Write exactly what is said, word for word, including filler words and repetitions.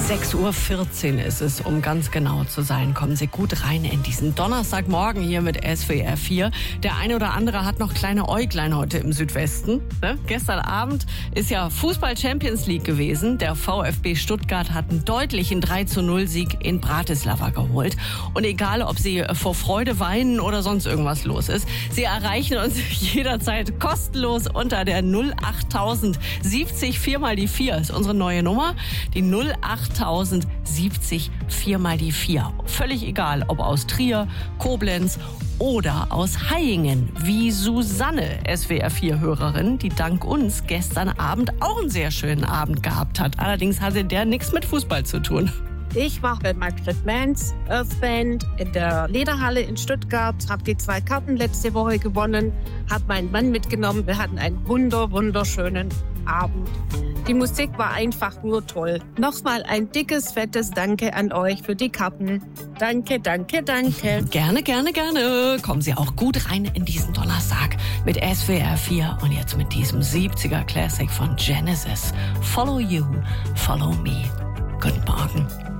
sechs Uhr vierzehn ist es, um ganz genau zu sein. Kommen Sie gut rein in diesen Donnerstagmorgen hier mit S W R vier. Der eine oder andere hat noch kleine Äuglein heute im Südwesten. Ne? Gestern Abend ist ja Fußball-Champions League gewesen. Der VfB Stuttgart hat einen deutlichen drei zu null Sieg in Bratislava geholt. Und egal, ob Sie vor Freude weinen oder sonst irgendwas los ist, Sie erreichen uns jederzeit kostenlos unter der null acht tausend siebzig vier mal die vier. Ist unsere neue Nummer. Die null acht tausend siebzig vier mal die vier. Völlig egal, ob aus Trier, Koblenz oder aus Hayingen, wie Susanne, S W R vier Hörerin, die dank uns gestern Abend auch einen sehr schönen Abend gehabt hat. Allerdings hatte der nichts mit Fußball zu tun. Ich war bei Margaret Mans Earth Band in der Lederhalle in Stuttgart, habe die zwei Karten letzte Woche gewonnen, habe meinen Mann mitgenommen. Wir hatten einen wunder, wunderschönen Abend. Die Musik war einfach nur toll. Nochmal ein dickes, fettes Danke an euch für die Karten. Danke, danke, danke. Gerne, gerne, gerne. Kommen Sie auch gut rein in diesen Donnerstag mit S W R vier und jetzt mit diesem siebziger Classic von Genesis. Follow You, Follow Me. Guten Morgen.